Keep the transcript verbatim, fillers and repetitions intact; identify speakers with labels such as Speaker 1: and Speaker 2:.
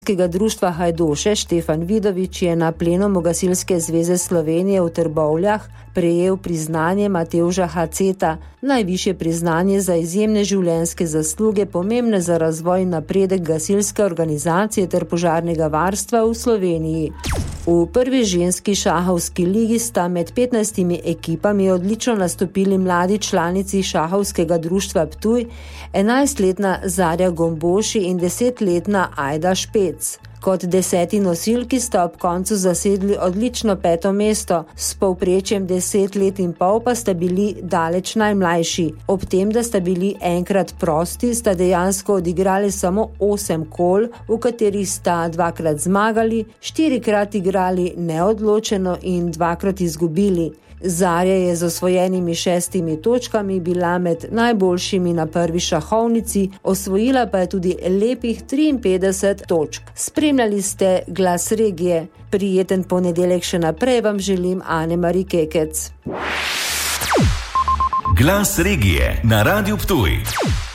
Speaker 1: društva Hajdoše Štefan Vidovič je na plenumu Gasilske zveze Slovenije v Trbovljah prejel priznanje Matevža Haceta, najvišje priznanje za izjemne življenjske zasluge, pomembne za razvoj in napredek gasilske organizacije ter požarnega varstva v Sloveniji. V prvi ženski šahovski ligi sta med petnajstimi ekipami odlično nastopili mladi članici šahovskega društva Ptuj, enajstletna Zarja Gomboši in desetletna Ajda Špec. Kot deseti nosilki sta ob koncu zasedli odlično peto mesto, s povprečjem deset let in pol pa sta bili daleč najmlajši. Ob tem, da sta bili enkrat prosti, sta dejansko odigrali samo osem kol, v katerih sta dvakrat zmagali, štirikrat igrali neodločeno in dvakrat izgubili. Zarja je z osvojenimi šestimi točkami bila med najboljšimi na prvi šahovnici, osvojila pa je tudi lepih triinpetdeset točk. Spremljali ste Glas regije. Prijeten ponedeljek še naprej vam želim Ane-Mari Kekec.
Speaker 2: Glas regije na Radiu Ptuj.